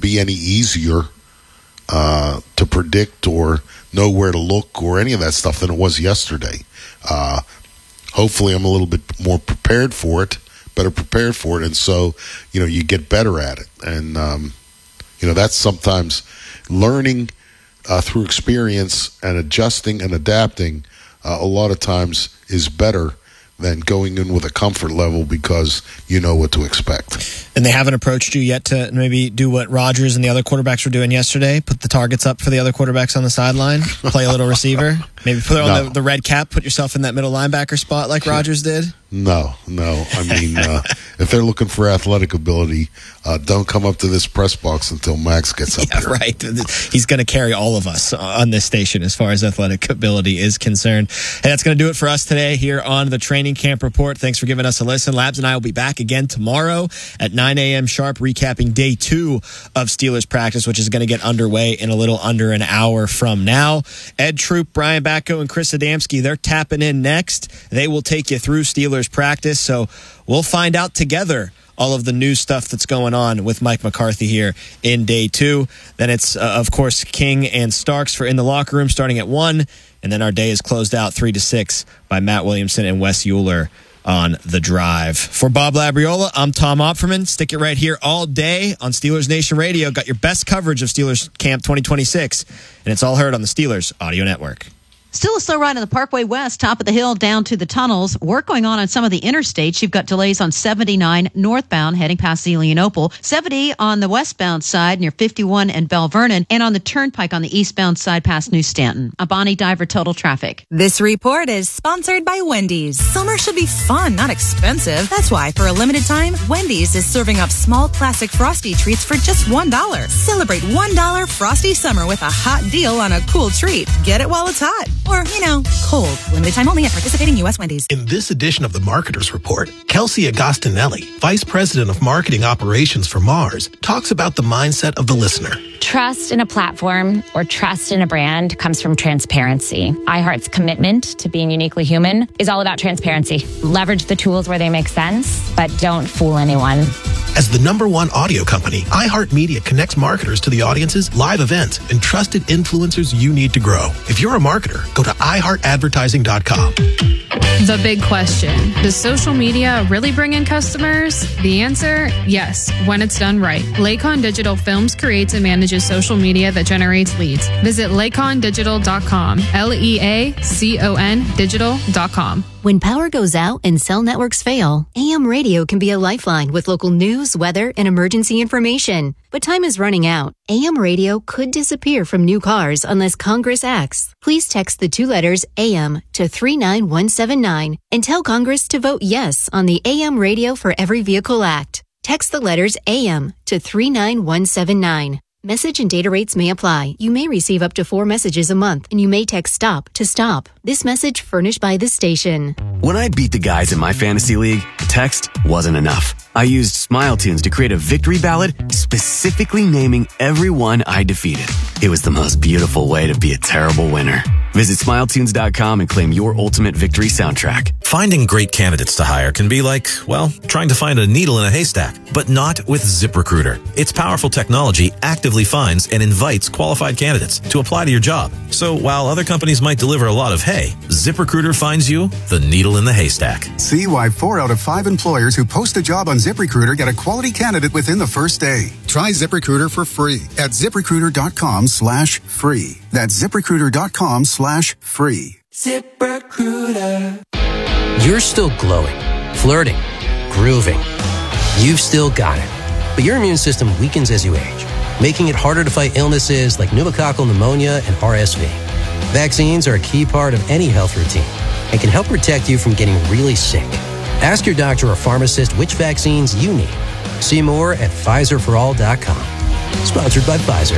be any easier to predict or know where to look or any of that stuff than it was yesterday. Hopefully I'm a little bit more prepared for it, better prepared for it, and so, you get better at it. And, that's sometimes learning through experience and adjusting and adapting a lot of times is better than going in with a comfort level because you know what to expect. And they haven't approached you yet to maybe do what Rodgers and the other quarterbacks were doing yesterday, put the targets up for the other quarterbacks on the sideline, play a little receiver, maybe put on the red cap, put yourself in that middle linebacker spot like Rodgers did? No. I mean, if they're looking for athletic ability, don't come up to this press box until Max gets up here. Right. He's going to carry all of us on this station as far as athletic ability is concerned. And that's going to do it for us today here on the Training Camp Report. Thanks for giving us a listen. Labs and I will be back again tomorrow at 9 a.m. sharp, recapping day 2 of Steelers practice, which is going to get underway in a little under an hour from now. Ed Troop, Brian Batko, and Chris Adamski, they're tapping in next. They will take you through Steelers practice, so we'll find out together all of the new stuff that's going on with Mike McCarthy here in day 2. Then it's, of course, King and Starks for In the Locker Room starting at 1, and then our day is closed out 3 to 6 by Matt Williamson and Wes Euler on The Drive. For Bob Labriola, I'm Tom Opferman. Stick it right here all day on Steelers Nation Radio. Got your best coverage of Steelers Camp 2026, and it's all heard on the Steelers Audio Network. Still a slow ride on the Parkway West, top of the hill down to the tunnels. Work going on some of the interstates. You've got delays on 79 northbound heading past Zelienople, 70 on the westbound side near 51 and Bell Vernon, and on the turnpike on the eastbound side past New Stanton. A Bonnie Diver Total Traffic. This report is sponsored by Wendy's. Summer should be fun, not expensive. That's why, for a limited time, Wendy's is serving up small classic Frosty treats for just $1. Celebrate $1 Frosty Summer with a hot deal on a cool treat. Get it while it's hot. Or, cold. Limited time only at participating U.S. Wendy's. In this edition of the Marketer's Report, Kelsey Agostinelli, Vice President of Marketing Operations for Mars, talks about the mindset of the listener. Trust in a platform or trust in a brand comes from transparency. iHeart's commitment to being uniquely human is all about transparency. Leverage the tools where they make sense, but don't fool anyone. As the #1 audio company, iHeartMedia connects marketers to the audiences, live events, and trusted influencers you need to grow. If you're a marketer, go to iHeartAdvertising.com. The big question, does social media really bring in customers? The answer, yes, when it's done right. Lakon Digital films, creates, and manages social media that generates leads. Visit lakondigital.com, LEACON digital.com. When power goes out and cell networks fail, AM radio can be a lifeline with local news, weather, and emergency information. But time is running out. AM radio could disappear from new cars unless Congress acts. Please text the 2 letters AM to 39179 and tell Congress to vote yes on the AM Radio for Every Vehicle Act. Text the letters AM to 39179. Message and data rates may apply. You may receive up to 4 messages a month, and you may text STOP to stop. This message furnished by this station. When I beat the guys in my fantasy league, text wasn't enough. I used Smile Tunes to create a victory ballad specifically naming everyone I defeated. It was the most beautiful way to be a terrible winner. Visit SmileTunes.com and claim your ultimate victory soundtrack. Finding great candidates to hire can be like, trying to find a needle in a haystack, but not with ZipRecruiter. Its powerful technology actively finds and invites qualified candidates to apply to your job. So while other companies might deliver a lot of hay, ZipRecruiter finds you the needle in the haystack. See why 4 out of 5 employers who post a job on ZipRecruiter get a quality candidate within the first day. Try ZipRecruiter for free at ZipRecruiter.com/free. That's ZipRecruiter.com/free. ZipRecruiter. You're still glowing, flirting, grooving. You've still got it. But your immune system weakens as you age, making it harder to fight illnesses like pneumococcal pneumonia and RSV. Vaccines are a key part of any health routine and can help protect you from getting really sick. Ask your doctor or pharmacist which vaccines you need. See more at PfizerForAll.com. Sponsored by Pfizer.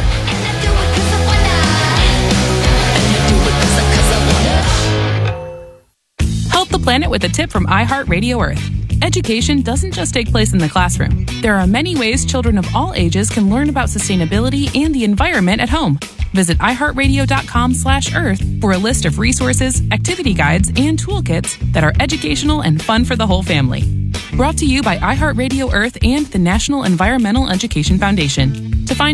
Help the planet with a tip from iHeartRadio Earth. Education doesn't just take place in the classroom. There are many ways children of all ages can learn about sustainability and the environment at home. Visit iHeartRadio.com/Earth for a list of resources, activity guides, and toolkits that are educational and fun for the whole family. Brought to you by iHeartRadio Earth and the National Environmental Education Foundation. To find